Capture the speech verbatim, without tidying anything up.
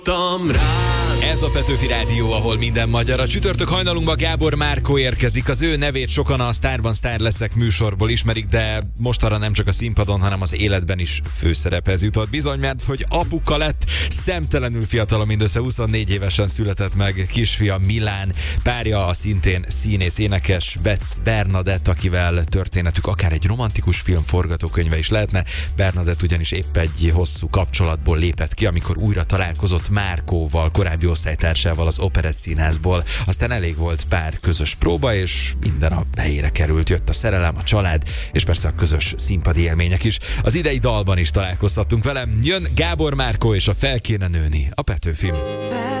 Ez a Petőfi Rádió, ahol minden magyar. A csütörtök hajnalunkban Gábor Márkó érkezik. Az ő nevét sokan a Sztárban Sztár leszek műsorból ismerik, de mostanra nem csak a színpadon, hanem az életben is főszerephez jutott. Bizony, mert hogy apuka lett, szemtelenül fiatal, mindössze huszonnégy évesen született meg kisfia Milán, párja a szintén színész, énekes Betz Bernadett, akivel történetük akár egy romantikus film forgatókönyve is lehetne. Bernadett ugyanis épp egy hosszú kapcsolatból lépett ki, amikor újra találkozott Márkóval, korábbi osztálytársával az Operett Színházból. Aztán elég volt pár közös próba, és minden a helyére került. Jött a szerelem, a család, és persze a közös színpadi élmények is. Az idei dalban is találkozhattunk velem. Jön Gábor Márkó és a Fel kéne nőni, a Petőfim.